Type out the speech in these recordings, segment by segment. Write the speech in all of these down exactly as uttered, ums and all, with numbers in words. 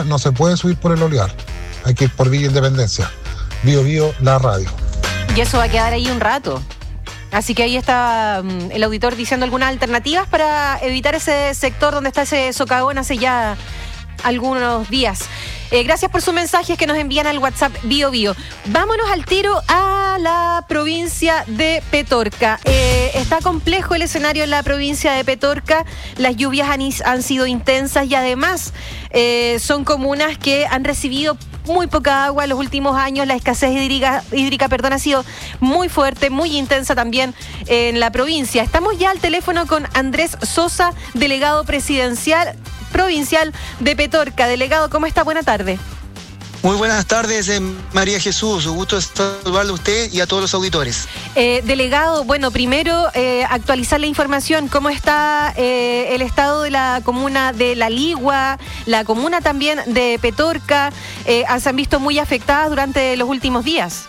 no se puede subir por el Olivar, hay que ir por Villa Independencia. Bio Bio, la radio. Y eso va a quedar ahí un rato. Así que ahí está um, el auditor diciendo algunas alternativas para evitar ese sector donde está ese socavón hace ya algunos días. Eh, gracias por sus mensajes que nos envían al WhatsApp Bio Bio. Vámonos al tiro a la provincia de Petorca. Eh, está complejo el escenario en la provincia de Petorca. Las lluvias han, han sido intensas y además eh, son comunas que han recibido muy poca agua en los últimos años. La escasez hídrica, hídrica perdón, ha sido muy fuerte, muy intensa también en la provincia. Estamos ya al teléfono con Andrés Sosa, delegado presidencial provincial de Petorca. Delegado, ¿cómo está? Buena tarde. Muy buenas tardes, eh, María Jesús. Un gusto saludarle a usted y a todos los auditores. Eh, delegado, bueno, primero eh, actualizar la información. ¿Cómo está eh, el estado de la comuna de La Ligua, la comuna también de Petorca? Eh, se han visto muy afectadas durante los últimos días.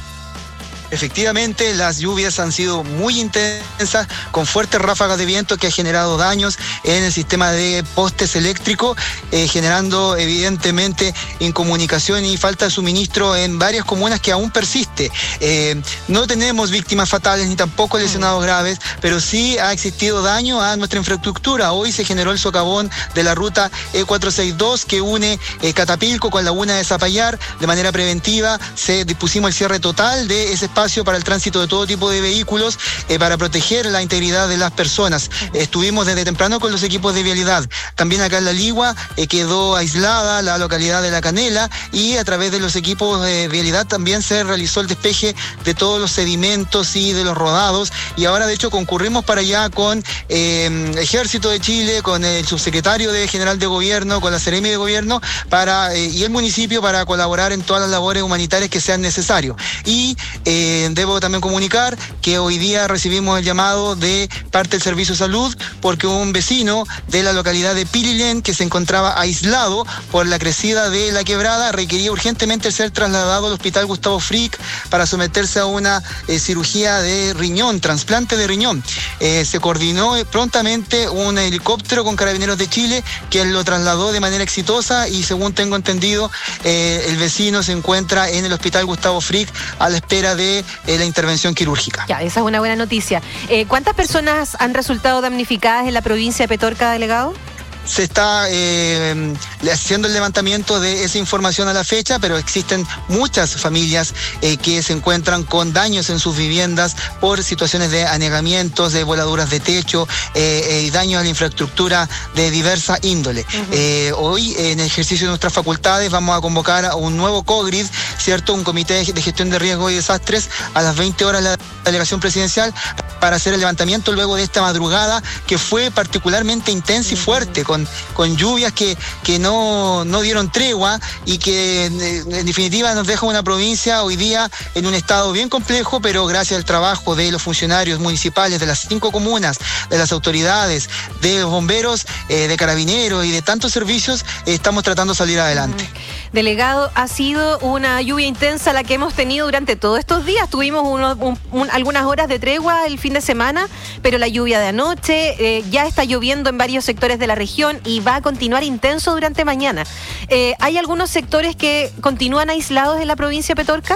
Efectivamente, las lluvias han sido muy intensas, con fuertes ráfagas de viento que ha generado daños en el sistema de postes eléctricos, eh, generando evidentemente incomunicación y falta de suministro en varias comunas que aún persiste. Eh, no tenemos víctimas fatales ni tampoco lesionados graves, pero sí ha existido daño a nuestra infraestructura. Hoy se generó el socavón de la ruta E cuatrocientos sesenta y dos que une eh, Catapilco con Laguna de Zapallar. De manera preventiva se dispusimos el cierre total de ese espacio espacio para el tránsito de todo tipo de vehículos eh, para proteger la integridad de las personas. Estuvimos desde temprano con los equipos de vialidad. También acá en La Ligua eh, quedó aislada la localidad de La Canela y a través de los equipos de vialidad también se realizó el despeje de todos los sedimentos y de los rodados, y ahora de hecho concurrimos para allá con eh, Ejército de Chile, con el subsecretario de General de Gobierno, con la Seremi de Gobierno para eh, y el municipio para colaborar en todas las labores humanitarias que sean necesarias. Y eh, debo también comunicar que hoy día recibimos el llamado de parte del Servicio de Salud porque un vecino de la localidad de Pililén, que se encontraba aislado por la crecida de la quebrada, requería urgentemente ser trasladado al Hospital Gustavo Frick para someterse a una eh, cirugía de riñón, trasplante de riñón. Eh, se coordinó eh, prontamente un helicóptero con Carabineros de Chile que lo trasladó de manera exitosa y, según tengo entendido, eh, el vecino se encuentra en el Hospital Gustavo Frick a la espera de eh, la intervención quirúrgica. Ya, esa es una buena noticia. Eh, ¿Cuántas personas han resultado damnificadas en la provincia de Petorca, delegado? Se está eh, haciendo el levantamiento de esa información a la fecha, pero existen muchas familias eh, que se encuentran con daños en sus viviendas por situaciones de anegamientos, de voladuras de techo eh, eh, y daños a la infraestructura de diversa índole. Uh-huh. eh, hoy, en el ejercicio de nuestras facultades, vamos a convocar a un nuevo COGRID, ¿cierto? Un comité de gestión de riesgos y desastres a las veinte horas la delegación presidencial para hacer el levantamiento luego de esta madrugada que fue particularmente intensa y fuerte, con, con lluvias que, que no, no dieron tregua y que en, en definitiva nos deja una provincia hoy día en un estado bien complejo, pero gracias al trabajo de los funcionarios municipales de las cinco comunas, de las autoridades, de los bomberos, eh, de carabineros y de tantos servicios, eh, estamos tratando de salir adelante. Delegado, ha sido una lluvia intensa la que hemos tenido durante todos estos días. Tuvimos uno, un, un, algunas horas de tregua el fin de semana, pero la lluvia de anoche eh, ya está lloviendo en varios sectores de la región y va a continuar intenso durante mañana. Eh, ¿Hay algunos sectores que continúan aislados en la provincia de Petorca?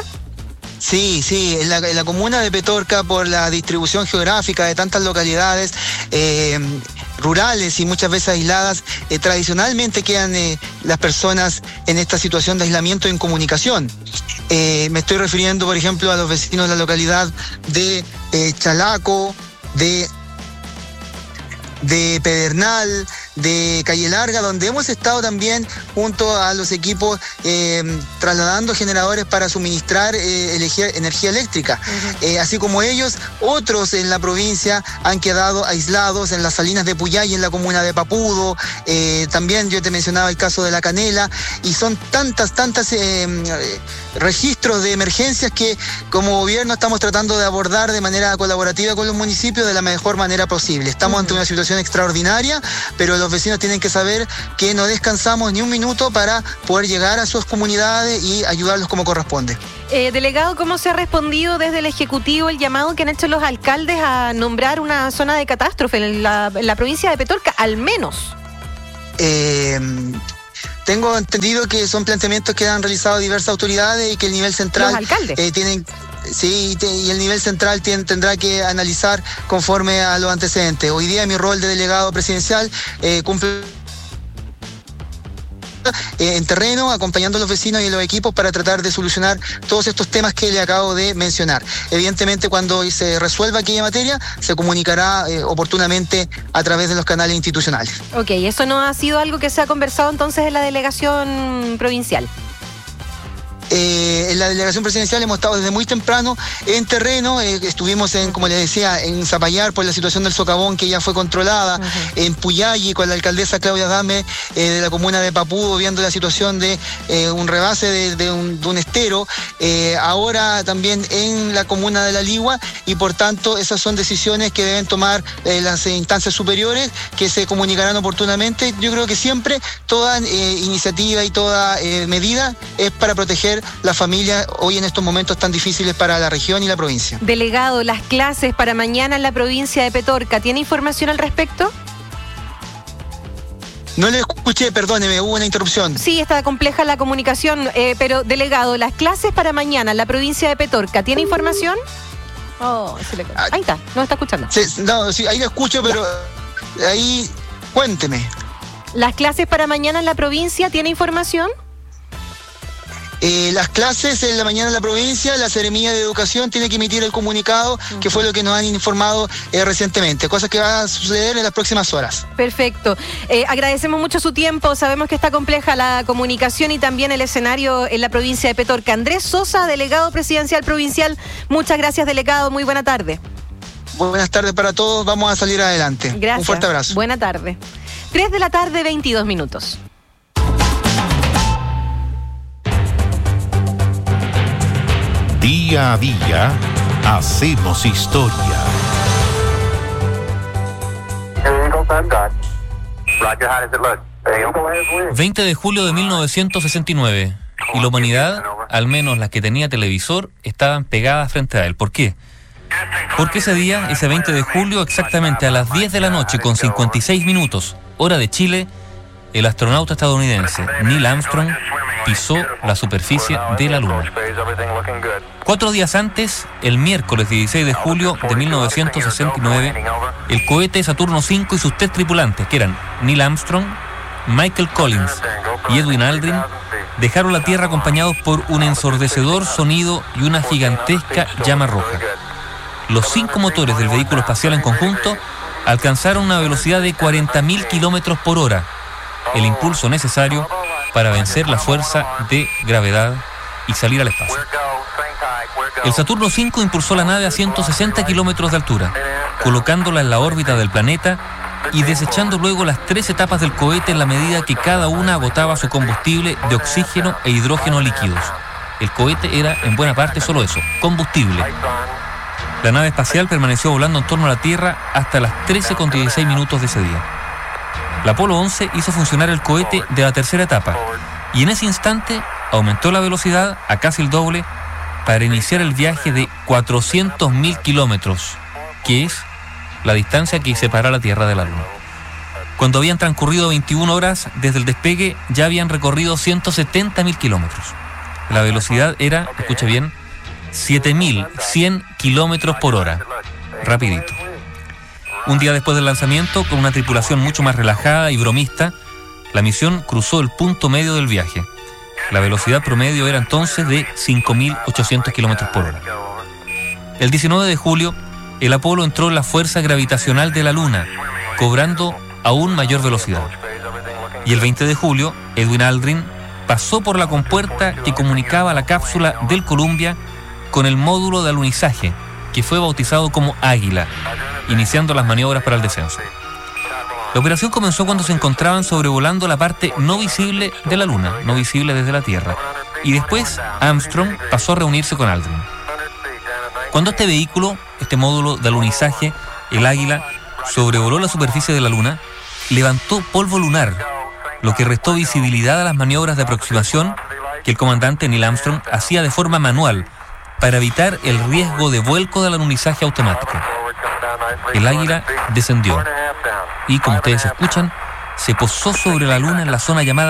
Sí, sí, en la, en la comuna de Petorca, por la distribución geográfica de tantas localidades eh, rurales y muchas veces aisladas, eh, tradicionalmente quedan eh, las personas en esta situación de aislamiento e incomunicación. Eh, me estoy refiriendo, por ejemplo, a los vecinos de la localidad de eh, Chalaco, de, de Pedernal, de Calle Larga, donde hemos estado también junto a los equipos eh, trasladando generadores para suministrar eh, energía, energía eléctrica. Uh-huh. Eh, así como ellos, otros en la provincia han quedado aislados en las salinas de Puyay, en la comuna de Papudo. Eh, también yo te mencionaba el caso de La Canela, y son tantas, tantas eh, registros de emergencias que como gobierno estamos tratando de abordar de manera colaborativa con los municipios de la mejor manera posible. Estamos uh-huh. ante una situación extraordinaria, pero los vecinos tienen que saber que no descansamos ni un minuto para poder llegar a sus comunidades y ayudarlos como corresponde. Eh, delegado, ¿cómo se ha respondido desde el Ejecutivo el llamado que han hecho los alcaldes a nombrar una zona de catástrofe en la, en la provincia de Petorca, al menos? Eh... tengo entendido que son planteamientos que han realizado diversas autoridades y que el nivel central... Los alcaldes. Eh, tienen... Sí, y el nivel central tiene, tendrá que analizar conforme a los antecedentes. Hoy día mi rol de delegado presidencial eh, cumple eh, en terreno, acompañando a los vecinos y a los equipos para tratar de solucionar todos estos temas que le acabo de mencionar. Evidentemente, cuando se resuelva aquella materia, se comunicará eh, oportunamente a través de los canales institucionales. Ok, ¿eso no ha sido algo que se ha conversado entonces en la delegación provincial? Eh, en la delegación presidencial hemos estado desde muy temprano en terreno, eh, estuvimos en, como les decía, en Zapallar por la situación del socavón que ya fue controlada, uh-huh. en Puyalli con la alcaldesa Claudia Dame eh, de la comuna de Papudo viendo la situación de eh, un rebase de, de, un, de un estero, eh, ahora también en la comuna de La Ligua, y por tanto esas son decisiones que deben tomar eh, las instancias superiores que se comunicarán oportunamente. Yo creo que siempre toda eh, iniciativa y toda eh, medida es para proteger la familia hoy en estos momentos tan difíciles para la región y la provincia. Delegado, las clases para mañana en la provincia de Petorca, ¿tiene información al respecto? No le escuché, perdóneme, hubo una interrupción. Sí, está compleja la comunicación, eh, pero delegado, las clases para mañana en la provincia de Petorca, ¿tiene información? Oh, se le... Ahí está, no está escuchando. Sí, no, sí, ahí lo escucho, pero ya. Ahí, cuénteme. ¿Las clases para mañana en la provincia, tiene información? Eh, las clases en la mañana en la provincia, la Seremía de Educación tiene que emitir el comunicado, uh-huh. que fue lo que nos han informado eh, recientemente, cosas que van a suceder en las próximas horas. Perfecto. Eh, agradecemos mucho su tiempo, sabemos que está compleja la comunicación y también el escenario en la provincia de Petorca. Andrés Sosa, delegado presidencial provincial, muchas gracias, delegado, muy buena tarde. Buenas tardes para todos, vamos a salir adelante. Gracias. Un fuerte abrazo. Buena tarde. tres de la tarde, veintidós minutos. Día a día, hacemos historia. veinte de julio de mil novecientos sesenta y nueve. Y la humanidad, al menos las que tenía televisor, estaban pegadas frente a él. ¿Por qué? Porque ese día, ese veinte de julio, exactamente a las diez de la noche con cincuenta y seis minutos, hora de Chile, el astronauta estadounidense Neil Armstrong pisó la superficie de la Luna. Cuatro días antes, el miércoles dieciséis de julio de mil novecientos sesenta y nueve, el cohete Saturno cinco y sus tres tripulantes, que eran Neil Armstrong, Michael Collins y Edwin Aldrin, dejaron la Tierra acompañados por un ensordecedor sonido y una gigantesca llama roja. Los cinco motores del vehículo espacial en conjunto alcanzaron una velocidad de cuarenta mil kilómetros por hora, el impulso necesario para vencer la fuerza de gravedad y salir al espacio. El Saturno cinco impulsó la nave a ciento sesenta kilómetros de altura, colocándola en la órbita del planeta y desechando luego las tres etapas del cohete en la medida que cada una agotaba su combustible de oxígeno e hidrógeno líquidos. El cohete era en buena parte solo eso, combustible. La nave espacial permaneció volando en torno a la Tierra hasta las trece con dieciséis minutos de ese día. La Apolo once hizo funcionar el cohete de la tercera etapa y en ese instante aumentó la velocidad a casi el doble para iniciar el viaje de cuatrocientos mil kilómetros, que es la distancia que separa la Tierra de la Luna. Cuando habían transcurrido veintiuna horas desde el despegue, ya habían recorrido ciento setenta mil kilómetros. La velocidad era, escuche bien, siete mil cien kilómetros por hora. Rapidito. Un día después del lanzamiento, con una tripulación mucho más relajada y bromista, la misión cruzó el punto medio del viaje. La velocidad promedio era entonces de cinco mil ochocientos kilómetros por hora. El diecinueve de julio, el Apolo entró en la fuerza gravitacional de la Luna, cobrando aún mayor velocidad. Y el veinte de julio, Edwin Aldrin pasó por la compuerta que comunicaba la cápsula del Columbia con el módulo de alunizaje, que fue bautizado como Águila, iniciando las maniobras para el descenso. La operación comenzó cuando se encontraban sobrevolando la parte no visible de la Luna, no visible desde la Tierra, y después Armstrong pasó a reunirse con Aldrin. Cuando este vehículo, este módulo de alunizaje, el Águila, sobrevoló la superficie de la Luna, levantó polvo lunar, lo que restó visibilidad a las maniobras de aproximación que el comandante Neil Armstrong hacía de forma manual para evitar el riesgo de vuelco del alunizaje automático. El Águila descendió y, como ustedes escuchan, se posó sobre la Luna en la zona llamada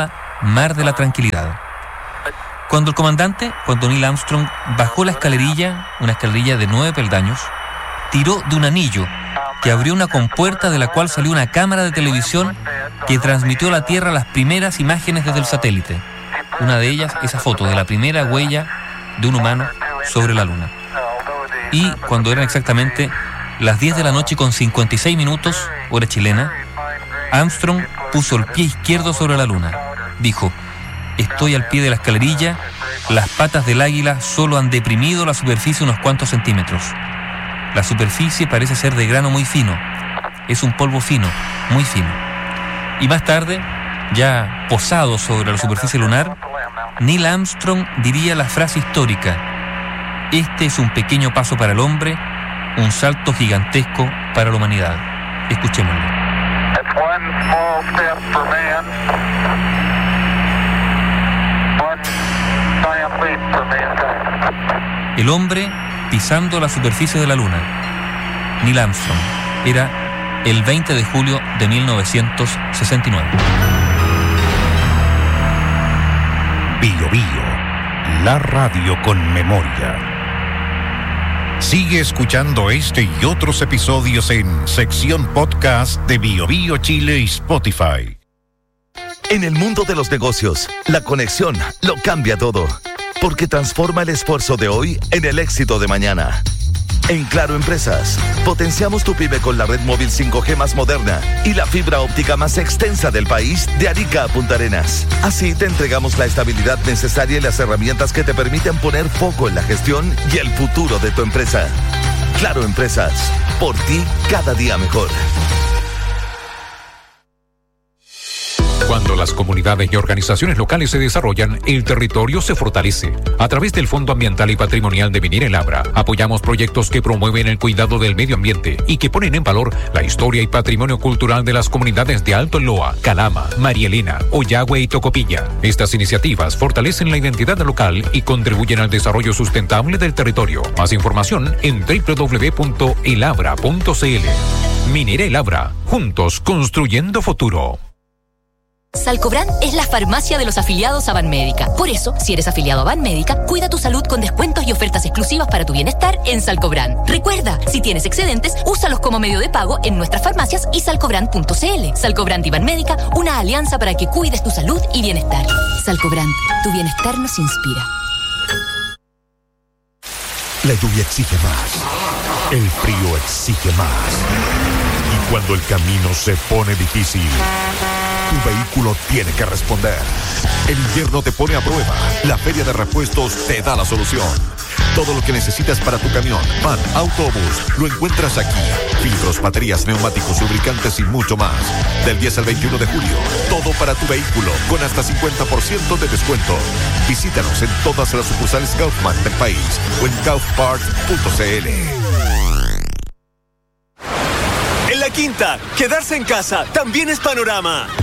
Mar de la Tranquilidad. Cuando el comandante, cuando Neil Armstrong bajó la escalerilla, una escalerilla de nueve peldaños, tiró de un anillo que abrió una compuerta de la cual salió una cámara de televisión que transmitió a la Tierra las primeras imágenes desde el satélite. Una de ellas, esa foto de la primera huella de un humano sobre la Luna. Y cuando eran exactamente las diez de la noche con cincuenta y seis minutos, hora chilena, Armstrong puso el pie izquierdo sobre la Luna. Dijo: estoy al pie de la escalerilla, las patas del águila solo han deprimido la superficie unos cuantos centímetros. La superficie parece ser de grano muy fino, es un polvo fino, muy fino. Y más tarde, ya posado sobre la superficie lunar, Neil Armstrong diría la frase histórica: este es un pequeño paso para el hombre, un salto gigantesco para la humanidad. Escuchémoslo. It's one small step for man, one giant leap for mankind. El hombre pisando la superficie de la Luna. Neil Armstrong. Era el veinte de julio de mil novecientos sesenta y nueve. Bio Bio, la radio con memoria. Sigue escuchando este y otros episodios en sección podcast de Bio Bio Chile y Spotify. En el mundo de los negocios, la conexión lo cambia todo, porque transforma el esfuerzo de hoy en el éxito de mañana. En Claro Empresas, potenciamos tu pyme con la red móvil cinco G más moderna y la fibra óptica más extensa del país, de Arica a Punta Arenas. Así te entregamos la estabilidad necesaria y las herramientas que te permiten poner foco en la gestión y el futuro de tu empresa. Claro Empresas, por ti cada día mejor. Cuando las comunidades y organizaciones locales se desarrollan, el territorio se fortalece. A través del Fondo Ambiental y Patrimonial de Minera El Abra, apoyamos proyectos que promueven el cuidado del medio ambiente y que ponen en valor la historia y patrimonio cultural de las comunidades de Alto Loa, Calama, María Elena, Oyagüe y Tocopilla. Estas iniciativas fortalecen la identidad local y contribuyen al desarrollo sustentable del territorio. Más información en doble u doble u doble u punto el abra punto c l. Minera El Abra, juntos construyendo futuro. Salcobran es la farmacia de los afiliados a Banmédica. Por eso, si eres afiliado a Banmédica, cuida tu salud con descuentos y ofertas exclusivas para tu bienestar en Salcobran. Recuerda, si tienes excedentes, úsalos como medio de pago en nuestras farmacias y salcobran punto c l. Salcobran y Banmédica, una alianza para que cuides tu salud y bienestar. Salcobran, tu bienestar nos inspira. La lluvia exige más. El frío exige más. Y cuando el camino se pone difícil, tu vehículo tiene que responder. El invierno te pone a prueba. La Feria de Repuestos te da la solución. Todo lo que necesitas para tu camión, van, autobús, lo encuentras aquí. Filtros, baterías, neumáticos, lubricantes y mucho más. Del diez al veintiuno de julio, todo para tu vehículo, con hasta cincuenta por ciento de descuento. Visítanos en todas las sucursales Kaufman del país o en kaufpart punto c l. En La Quinta, quedarse en casa también es panorama.